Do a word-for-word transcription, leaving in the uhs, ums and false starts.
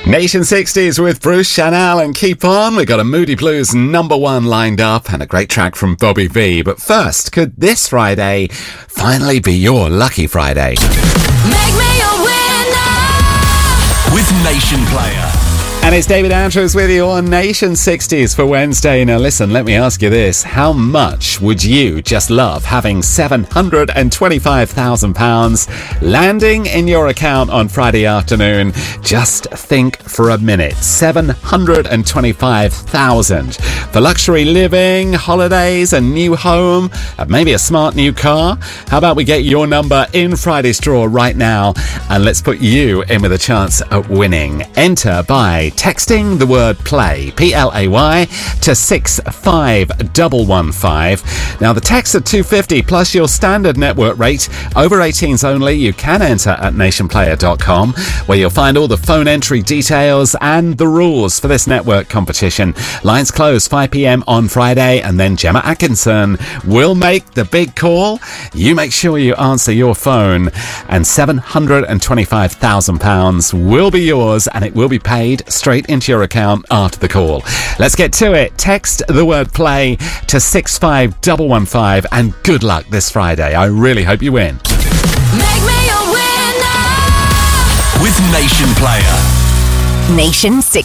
Nation sixties with Bruce Chanel, and keep on. We've got a Moody Blues number one lined up and a great track from Bobby V. But first, could this Friday finally be your lucky Friday? Make me a winner with Nation Player. And it's David Andrews with you on Nation sixties for Wednesday. Now listen, let me ask you this. How much would you just love having seven hundred twenty-five thousand pounds landing in your account on Friday afternoon? Just think for a minute. seven hundred twenty-five thousand pounds for luxury living, holidays, a new home, maybe a smart new car. How about we get your number in Friday's draw right now, and let's put you in with a chance at winning. Enter by texting the word play, P L A Y, to six five one one five. Now, the texts are two hundred fifty plus your standard network rate. Over eighteens only. You can enter at nation player dot com, where you'll find all the phone entry details and the rules for this network competition. Lines close five p.m. on Friday, and then Gemma Atkinson will make the big call. You make sure you answer your phone, and seven hundred twenty-five thousand pounds will be yours, and it will be paid straight into your account after the call. Let's get to it. Text the word play to six five one one five, and good luck this Friday. I really hope you win. Make me a winner with Nation Player. Nation sixty